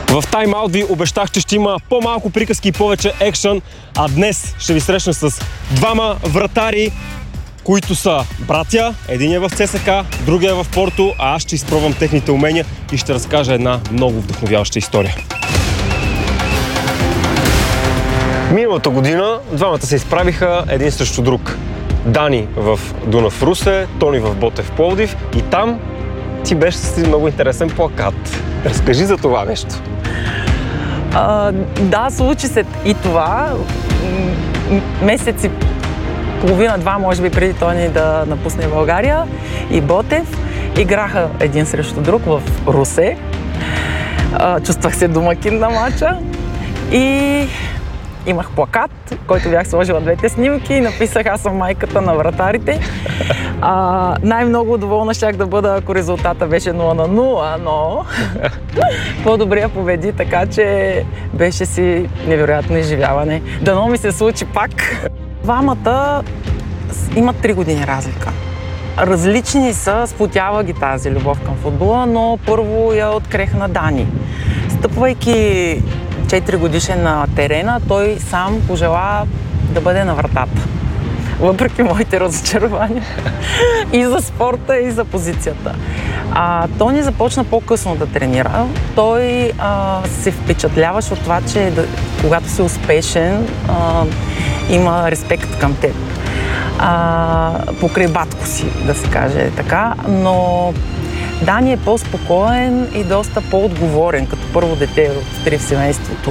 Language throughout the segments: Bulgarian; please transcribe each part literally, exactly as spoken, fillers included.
В тайм-аут ви обещах, че ще има по-малко приказки и повече екшън, а днес ще ви срещна с двама вратари, които са братя. Единият е в ЦСКА, другия е в Порто, а аз ще изпробвам техните умения и ще разкажа една много вдъхновяваща история. Миналата година двамата се изправиха един срещу друг. Дани в Дунав Русе, Тони в Ботев Пловдив и там ти беше с много интересен плакат. Разкажи за това нещо. А, да, случи се и това. Месец и половина-два, може би, преди Тони да напусне България и Ботев играха един срещу друг в Русе. А, чувствах се домакин на мача и имах плакат, който бях сложила двете снимки и написах: аз съм майката на вратарите. А, най-много доволна щях да бъда, ако резултата беше нула на нула, но по-добре победи, така че беше си невероятно изживяване. Дано ми се случи пак. Двамата имат три години разлика. Различни са, сплотява ги тази любов към футбола, но първо я открех на Дани. Стъпвайки четири годишен на терена, той сам пожела да бъде на вратата. Въпреки моите разочарования и за спорта, и за позицията. А, Тони започна по-късно да тренира. Той а, се впечатляваше от това, че да, когато си успешен, а, има респект към теб. А, покрай батко си, да се каже така, но Дани е по-спокоен и доста по-отговорен, като първо дете от три в семейството.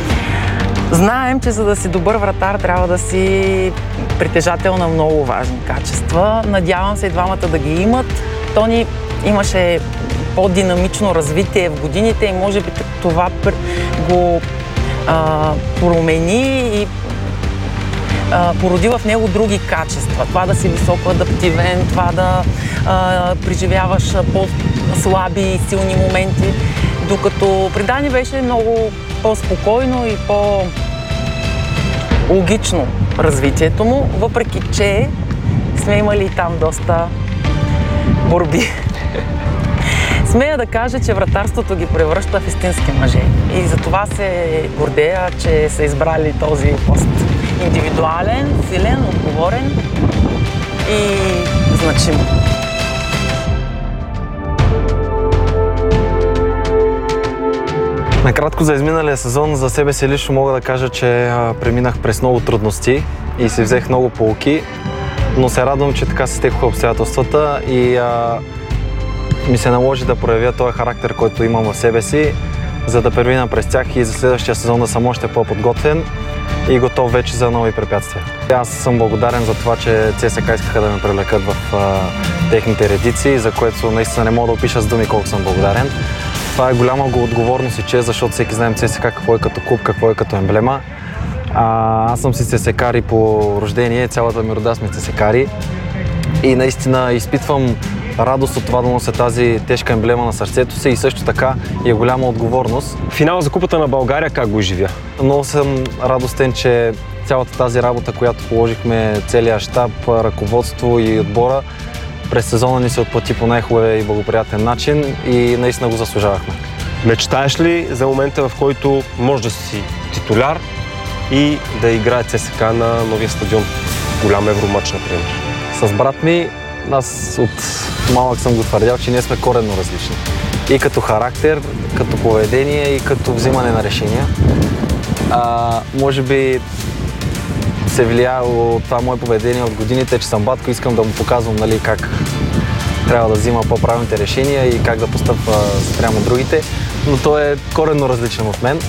Знаем, че за да си добър вратар, трябва да си притежател на много важни качества. Надявам се и двамата да ги имат. Тони имаше по-динамично развитие в годините и може би това го а, промени и а, породи в него други качества. Това да си високо адаптивен, това да а, преживяваш по-слаби и силни моменти, докато при Дани беше много по-спокойно и по-логично развитието му, въпреки че сме имали и там доста борби. Смея да кажа, че вратарството ги превръща в истински мъже и затова се гордея, че са избрали този пост. Индивидуален, силен, отговорен и значим. Накратко за изминалия сезон за себе си лично мога да кажа, че а, преминах през много трудности и си взех много поуки, но се радвам, че така се стекоха обстоятелствата и а, ми се наложи да проявя този характер, който имам в себе си, за да премина през тях и за следващия сезон да съм още по-подготвен и готов вече за нови препятствия. Аз съм благодарен за това, че ЦСКА искаха да ме привлекат в а, техните редици, за което наистина не мога да опиша с думи колко съм благодарен. Това е голяма отговорност и чест, защото всеки знаем ЦСКА какво е като клуб, какво е като емблема. А, аз съм си ЦСКАри по рождение, цялата ми рода сме ЦСКАри и наистина изпитвам радост от това да нося тази тежка емблема на сърцето си и също така и е голяма отговорност. Финал за Купата на България как го изживя? Много съм радостен, че цялата тази работа, която положихме, целия щаб, ръководство и отбора, през сезона ни се отплати по най-хубавия и благоприятен начин и наистина го заслужавахме. Мечтаеш ли за момента, в който можеш да си титуляр и да играе ЦСКА на новия стадион? Голям евромач, например. С брат ми, аз от малък съм го твърдял, че ние сме коренно различни. И като характер, като поведение и като взимане на решения. А, може би се влияе от това мое поведение от годините, че съм батко, искам да му показвам, нали, как трябва да взима по-правилните решения и как да постъпва спрямо другите, но той е коренно различен от мен.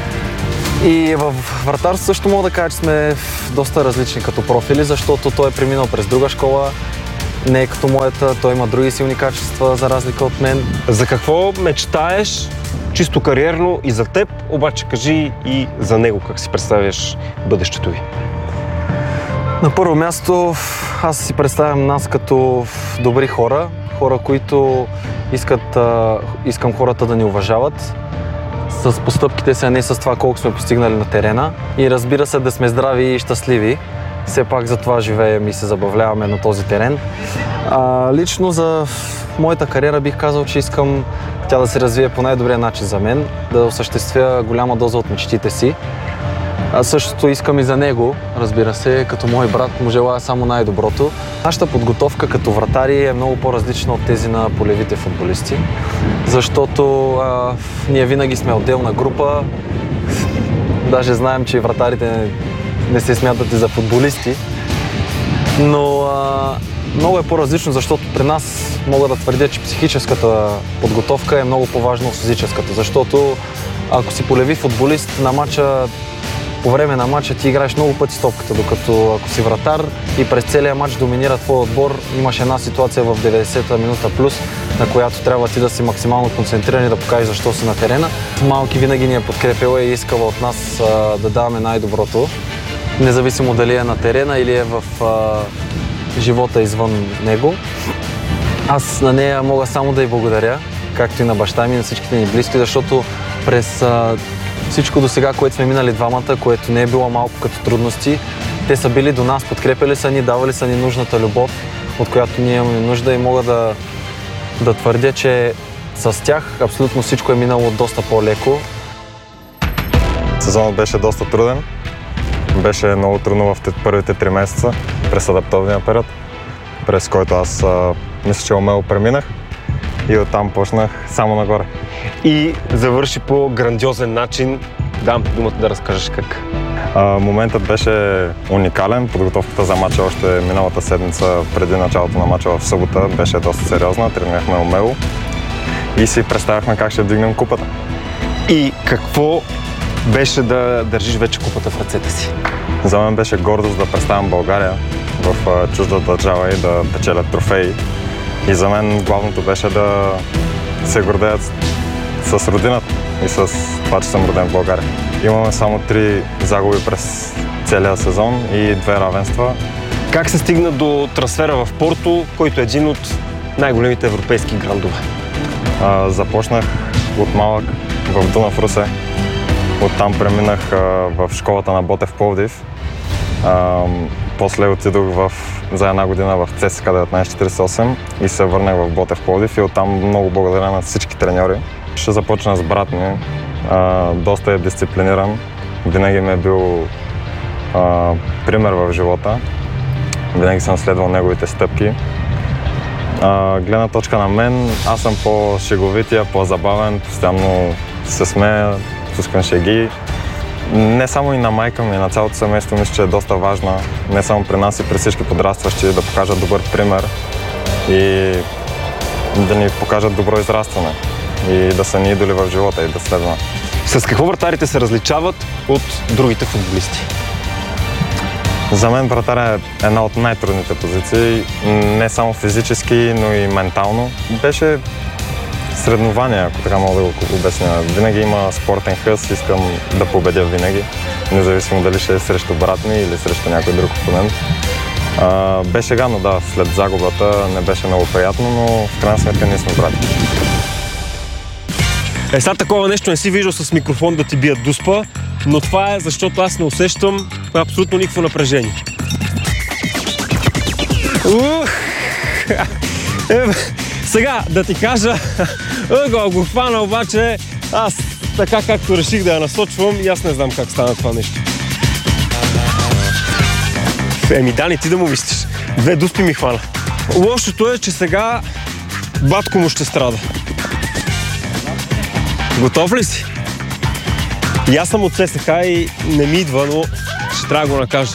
И в вратарството също мога да кажа, че сме доста различни като профили, защото той е преминал през друга школа, не е като моята, той има други силни качества за разлика от мен. За какво мечтаеш чисто кариерно и за теб, обаче кажи и за него, как си представяш бъдещето ви? На първо място аз си представям нас като добри хора, хора, които искат, а, искам хората да ни уважават с постъпките си, а не с това колко сме постигнали на терена и разбира се да сме здрави и щастливи. Все пак за това живеем и се забавляваме на този терен. А, лично за моята кариера бих казал, че искам тя да се развие по най-добрия начин за мен, да осъществя голяма доза от мечтите си. А същото искам и за него, разбира се, като мой брат му желая само най-доброто. Нашата подготовка като вратари е много по-различна от тези на полевите футболисти, защото а, ние винаги сме отделна група. Даже знаем, че вратарите не, не се смятат и за футболисти, но а, много е по-различно, защото при нас мога да твърдя, че психическата подготовка е много по-важна от физическата, защото ако си полеви футболист на матча, по време на матча ти играеш много пъти с топката, докато ако си вратар и през целия матч доминира твой отбор, имаш една ситуация в деветдесета минута плюс, на която трябва ти да си максимално концентриран и да покажеш защо си на терена. Малки винаги ни е подкрепила и искала от нас а, да даваме най-доброто, независимо дали е на терена или е в а, живота извън него. Аз на нея мога само да й благодаря, както и на баща ми и на всичките ни близки, защото през а, всичко до сега, което сме минали двамата, което не е било малко като трудности, те са били до нас, подкрепили са ни, давали са ни нужната любов, от която ние имаме нужда и мога да, да твърдя, че с тях абсолютно всичко е минало доста по-леко. Сезонът беше доста труден. Беше много трудно в първите три месеца през адаптовния период, през който аз а, мисля, че умело преминах и оттам почнах само нагоре. И завърши по грандиозен начин. Дам думата да разкажеш как. А, моментът беше уникален. Подготовката за матча още миналата седмица, преди началото на матча в събота, беше доста сериозна. Тренирахме умело и си представяхме как ще вдигнем купата. И какво беше да държиш вече купата в ръцете си? За мен беше гордост да представям България в а, чужда държава и да печелят трофеи. И за мен главното беше да се гордеят с родината и с това, че съм роден в България. Имаме само три загуби през целия сезон и две равенства. Как се стигна до трансфера в Порто, който е един от най-големите европейски грандове? А, започнах от малък в Дунав, Русе. Оттам преминах а, в школата на Ботев Пловдив. А, после отидох в, за една година в ЦСКА деветнайсет четирийсет и осем и се върнах в Ботев Пловдив и оттам много благодаря на всички треньори. Ще започна с брат ми. А, доста е дисциплиниран. Винаги ми е бил а, пример в живота. Винаги съм следвал неговите стъпки. А, гледна точка на мен, аз съм по-шеговития, по-забавен, постоянно се смея, пускам шеги. Не само и на майка ми, и на цялото семейство мисля, че е доста важна. Не само при нас и при всички подрастващи да покажат добър пример и да ни покажат добро израстване и да са ни идоли в живота и да следва. С какво вратарите се различават от другите футболисти? За мен вратаря е една от най-трудните позиции, не само физически, но и ментално. Беше среднование, ако така мога да го обясня. Винаги има спортен хъс, искам да победя винаги, независимо дали ще е срещу брат ми или срещу някой друг опонент. А, беше гадно, да, след загубата не беше много приятно, но в крайна сметка ние сме брати. Е, сега такова нещо не си виждал с микрофон да ти бият дуспа, но това е защото аз не усещам абсолютно никакво напрежение. Ух! Е, сега да ти кажа, ъгъл го хвана, обаче аз така както реших да я насочвам и аз не знам как стана това нещо. Еми Дани, ти да му мислиш. Две дуспи ми хвана. Лошото е, че сега батко му ще страда. Готов ли си? И аз съм от ЦСКА и не ми идва, но ще трябва да го накажа.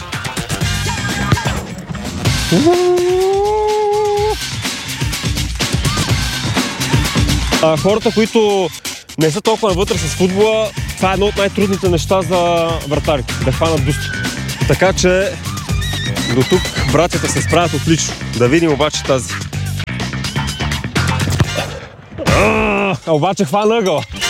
А, хората, които не са толкова навътре с футбола, това е едно от най-трудните неща за вратарите, да хванат дуспи. Така че до тук братята се справят отлично. Да видим обаче тази. А, обаче хвана ъгъла.